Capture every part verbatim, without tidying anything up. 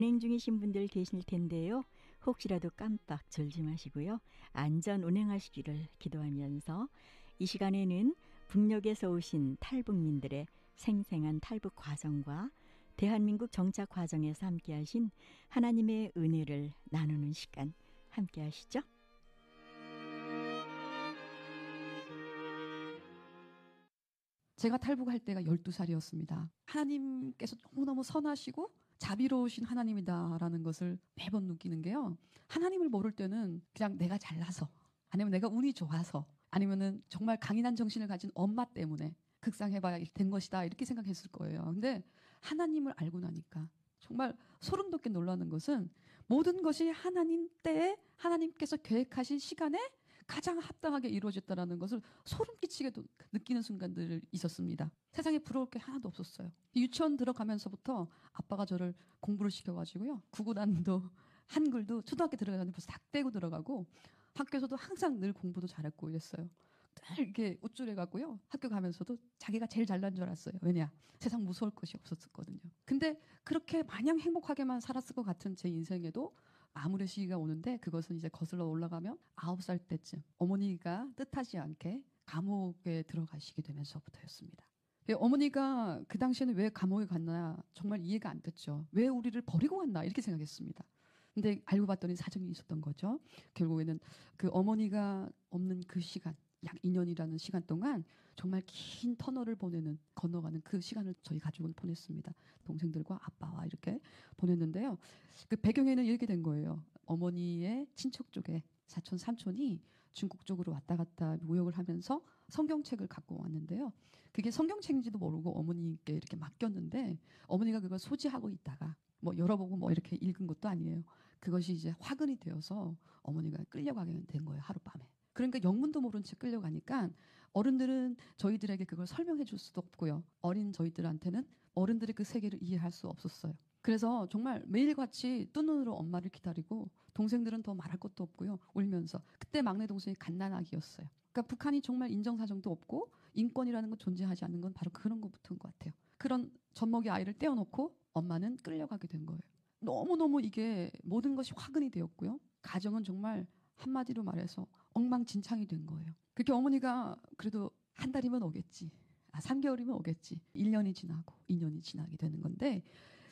운행 중이신 분들 계실 텐데요. 혹시라도 깜빡 졸지 마시고요. 안전 운행하시기를 기도하면서 이 시간에는 북녘에서 오신 탈북민들의 생생한 탈북 과정과 대한민국 정착 과정에서 함께하신 하나님의 은혜를 나누는 시간 함께하시죠. 제가 탈북할 때가 열두 살이었습니다. 하나님께서 너무너무 선하시고 자비로우신 하나님이다라는 것을 매번 느끼는 게요. 하나님을 모를 때는 그냥 내가 잘나서, 아니면 내가 운이 좋아서, 아니면은 정말 강인한 정신을 가진 엄마 때문에 극상해봐야 된 것이다 이렇게 생각했을 거예요. 근데 하나님을 알고 나니까 정말 소름 돋게 놀라는 것은 모든 것이 하나님 때에 하나님께서 계획하신 시간에 가장 합당하게 이루어졌다는 것을 소름 끼치게 느끼는 순간들이 있었습니다. 세상에 부러울 게 하나도 없었어요. 유치원 들어가면서부터 아빠가 저를 공부를 시켜가지고요. 구구단도 한글도 초등학교 들어가는데 벌써 다 떼고 들어가고, 학교에서도 항상 늘 공부도 잘했고 이랬어요. 늘 이렇게 우쭐해갖고요. 학교 가면서도 자기가 제일 잘난 줄 알았어요. 왜냐? 세상 무서울 것이 없었거든요. 근데 그렇게 마냥 행복하게만 살았을 것 같은 제 인생에도 아무의 시기가 오는데, 그것은 이제 거슬러 올라가면 아홉 살 때쯤 어머니가 뜻하지 않게 감옥에 들어가시게 되면서부터였습니다. 어머니가 그 당시에는 왜 감옥에 갔나 정말 이해가 안 됐죠. 왜 우리를 버리고 갔나 이렇게 생각했습니다. 근데 알고 봤더니 사정이 있었던 거죠. 결국에는 그 어머니가 없는 그 시간, 약 이 년이라는 시간 동안 정말 긴 터널을 보내는, 건너가는 그 시간을 저희 가족은 보냈습니다. 동생들과 아빠와 이렇게 보냈는데요. 그 배경에는 이렇게 된 거예요. 어머니의 친척 쪽에 사촌, 삼촌이 중국 쪽으로 왔다 갔다 무역을 하면서 성경책을 갖고 왔는데요. 그게 성경책인지도 모르고 어머니께 이렇게 맡겼는데, 어머니가 그걸 소지하고 있다가 뭐 열어보고 뭐 이렇게 읽은 것도 아니에요. 그것이 이제 화근이 되어서 어머니가 끌려가게 된 거예요, 하룻밤에. 그러니까 영문도 모른 채 끌려가니까 어른들은 저희들에게 그걸 설명해 줄 수도 없고요. 어린 저희들한테는 어른들의 그 세계를 이해할 수 없었어요. 그래서 정말 매일같이 뜬 눈으로 엄마를 기다리고, 동생들은 더 말할 것도 없고요. 울면서. 그때 막내 동생이 갓난아기였어요. 그러니까 북한이 정말 인정사정도 없고 인권이라는 건 존재하지 않는 건 바로 그런 것부터인 것 같아요. 그런 젖먹이 아이를 떼어놓고 엄마는 끌려가게 된 거예요. 너무너무 이게 모든 것이 화근이 되었고요. 가정은 정말 한마디로 말해서 엉망진창이 된 거예요. 그렇게 어머니가 그래도 한 달이면 오겠지, 아, 삼 개월이면 오겠지, 일 년이 지나고 이 년이 지나게 되는 건데,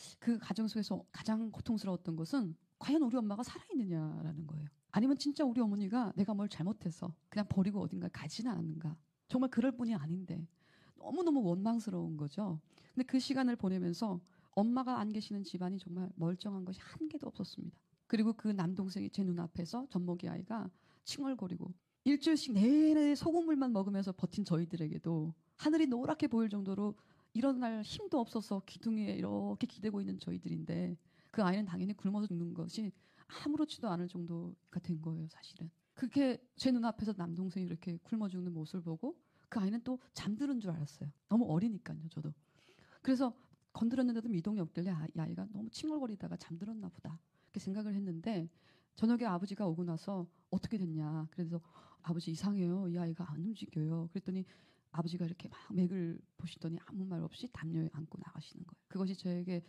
그 가정 속에서 가장 고통스러웠던 것은 과연 우리 엄마가 살아있느냐라는 거예요. 아니면 진짜 우리 어머니가 내가 뭘 잘못해서 그냥 버리고 어딘가 가지는 않는가. 정말 그럴 뿐이 아닌데 너무너무 원망스러운 거죠. 근데 그 시간을 보내면서 엄마가 안 계시는 집안이 정말 멀쩡한 것이 한 개도 없었습니다. 그리고 그 남동생이 제 눈앞에서 젖먹이 아이가 칭얼거리고, 일주일씩 내내 소금물만 먹으면서 버틴 저희들에게도 하늘이 노랗게 보일 정도로 일어날 힘도 없어서 기둥에 이렇게 기대고 있는 저희들인데, 그 아이는 당연히 굶어서 죽는 것이 아무렇지도 않을 정도가 된 거예요, 사실은. 그렇게 제 눈앞에서 남동생이 이렇게 굶어 죽는 모습을 보고 그 아이는 또 잠드는 줄 알았어요. 너무 어리니까요, 저도. 그래서 건드렸는데도 미동이 없길래 아, 이 아이가 너무 칭얼거리다가 잠들었나 보다 이렇게 생각을 했는데, 저녁에 아버지가 오고 나서 어떻게 됐냐, 그래서 아버지 이상해요, 이 아이가 안 움직여요. 그랬더니 아버지가 이렇게 막 맥을 보시더니 아무 말 없이 담요에 안고 나가시는 거예요. 그것이 저에게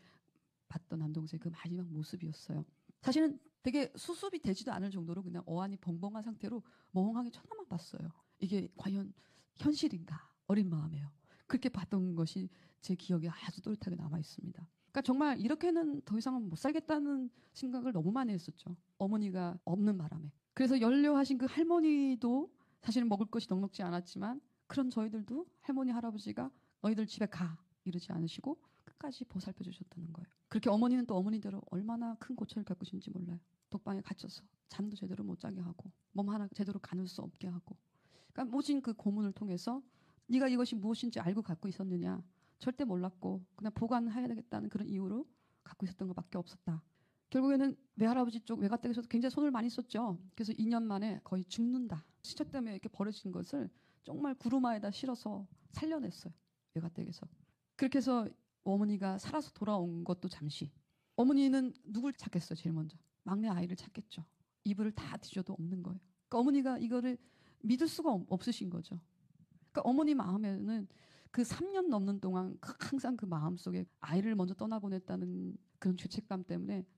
봤던 남동생의 그 마지막 모습이었어요. 사실은 되게 수습이 되지도 않을 정도로 그냥 어안이 벙벙한 상태로 멍하게 쳐다만 봤어요. 이게 과연 현실인가, 어린 마음에요. 그렇게 봤던 것이 제 기억에 아주 또렷하게 남아 있습니다. 그러니까 정말 이렇게는 더 이상은 못 살겠다는 생각을 너무 많이 했었죠. 어머니가 없는 바람에. 그래서 연료하신 그 할머니도 사실은 먹을 것이 넉넉지 않았지만, 그런 저희들도 할머니 할아버지가 너희들 집에 가 이러지 않으시고 끝까지 보살펴 주셨다는 거예요. 그렇게 어머니는 또 어머니대로 얼마나 큰 고초를 겪으신지 몰라요. 독방에 갇혀서 잠도 제대로 못 자게 하고 몸 하나 제대로 가눌 수 없게 하고, 그러니까 모진 그 고문을 통해서 네가 이것이 무엇인지 알고 갖고 있었느냐, 절대 몰랐고 그냥 보관해야 되겠다는 그런 이유로 갖고 있었던 것밖에 없었다. 결국에는 외할아버지 쪽 외가댁에서도 굉장히 손을 많이 썼죠. 그래서 이 년 만에 거의 죽는다, 시체 때문에 이렇게 버려진 것을 정말 구루마에다 실어서 살려냈어요, 외가댁에서. 그렇게 해서 어머니가 살아서 돌아온 것도 잠시, 어머니는 누굴 찾겠어요? 제일 먼저 막내 아이를 찾겠죠. 이불을 다 뒤져도 없는 거예요. 그러니까 어머니가 이거를 믿을 수가 없으신 거죠. 그러니까 어머니 마음에는 그 삼 년 넘는 동안 그 항상 그 마음속에 아이를 먼저 떠나보냈다는 그런 죄책감 때문에